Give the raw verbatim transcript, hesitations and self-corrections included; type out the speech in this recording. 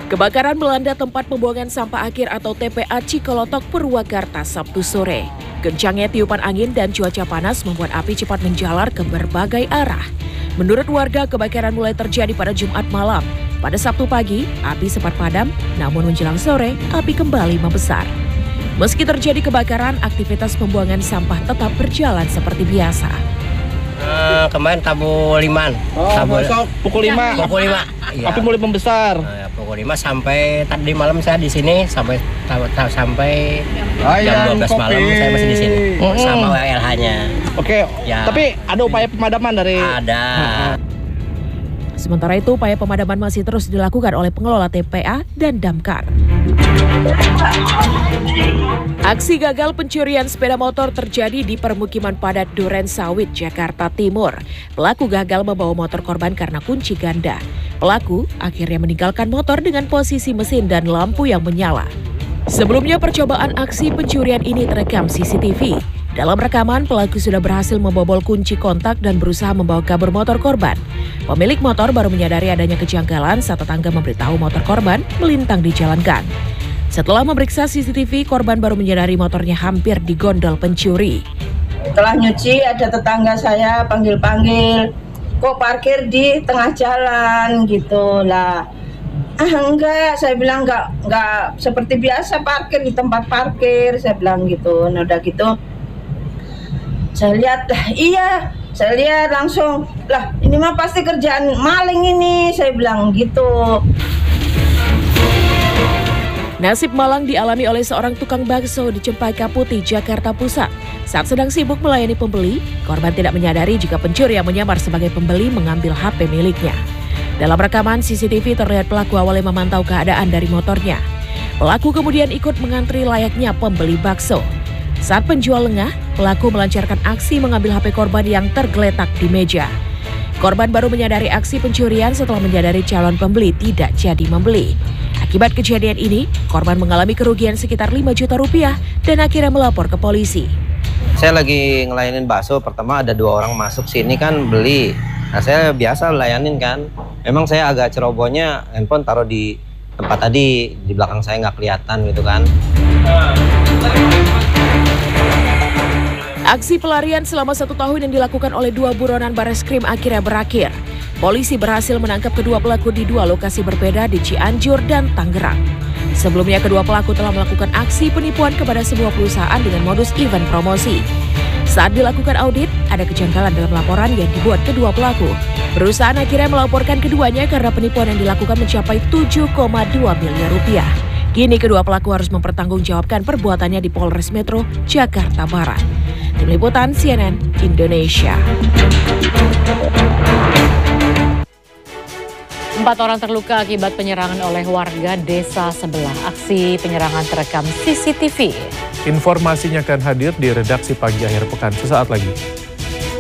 Kebakaran melanda tempat pembuangan sampah akhir atau T P A Cikolotok, Purwakarta, Sabtu sore. Kencangnya tiupan angin dan cuaca panas membuat api cepat menjalar ke berbagai arah. Menurut warga, kebakaran mulai terjadi pada Jumat malam. Pada Sabtu pagi, api sempat padam, namun menjelang sore, api kembali membesar. Meski terjadi kebakaran, aktivitas pembuangan sampah tetap berjalan seperti biasa. Uh, kemarin tabu liman. Oh, tabu, besok pukul lima. Pukul lima. Ya. Api mulai membesar. Uh, pukul lima sampai tadi malam saya di sini sampai sampai jam Ayam, dua belas kopi. malam saya masih di sini Mm -hmm. sama W L H-nya. Oke. Ya. Tapi ada upaya pemadaman dari Ada. Sementara itu, upaya pemadaman masih terus dilakukan oleh pengelola T P A dan Damkar. Aksi gagal pencurian sepeda motor terjadi di permukiman padat Duren Sawit, Jakarta Timur. Pelaku gagal membawa motor korban karena kunci ganda. Pelaku akhirnya meninggalkan motor dengan posisi mesin dan lampu yang menyala. Sebelumnya percobaan aksi pencurian ini terekam C C T V. Dalam rekaman, pelaku sudah berhasil membobol kunci kontak dan berusaha membawa kabur motor korban. Pemilik motor baru menyadari adanya kejanggalan saat tetangga memberitahu motor korban melintang di jalan gang. Setelah memeriksa C C T V, korban baru menyadari motornya hampir digondol pencuri. Setelah nyuci, ada tetangga saya panggil-panggil, kok parkir di tengah jalan gitu lah. Ah enggak, saya bilang enggak, enggak seperti biasa parkir di tempat parkir, saya bilang gitu. Nah udah gitu, saya lihat, lah iya, saya lihat langsung, lah ini mah pasti kerjaan maling ini, saya bilang gitu. Nasib malang dialami oleh seorang tukang bakso di Cempaka Putih, Jakarta Pusat. Saat sedang sibuk melayani pembeli, korban tidak menyadari jika pencuri yang menyamar sebagai pembeli mengambil H P miliknya. Dalam rekaman C C T V terlihat pelaku awalnya memantau keadaan dari motornya. Pelaku kemudian ikut mengantri layaknya pembeli bakso. Saat penjual lengah, pelaku melancarkan aksi mengambil H P korban yang tergeletak di meja. Korban baru menyadari aksi pencurian setelah menyadari calon pembeli tidak jadi membeli. Akibat kejadian ini, korban mengalami kerugian sekitar lima juta rupiah dan akhirnya melapor ke polisi. Saya lagi ngelayanin bakso, pertama ada dua orang masuk sini kan beli. Nah saya biasa layanin kan. Memang saya agak cerobohnya handphone taruh di tempat tadi, di belakang saya nggak kelihatan gitu kan. Aksi pelarian selama satu tahun yang dilakukan oleh dua buronan Bareskrim akhirnya berakhir. Polisi berhasil menangkap kedua pelaku di dua lokasi berbeda di Cianjur dan Tangerang. Sebelumnya kedua pelaku telah melakukan aksi penipuan kepada sebuah perusahaan dengan modus event promosi. Saat dilakukan audit, ada kejanggalan dalam laporan yang dibuat kedua pelaku. Perusahaan akhirnya melaporkan keduanya karena penipuan yang dilakukan mencapai tujuh koma dua miliar rupiah. Kini kedua pelaku harus mempertanggungjawabkan perbuatannya di Polres Metro, Jakarta Barat. Tim Liputan C N N Indonesia. Empat orang terluka akibat penyerangan oleh warga desa sebelah. Aksi penyerangan terekam C C T V. Informasinya akan hadir di redaksi pagi akhir pekan sesaat lagi.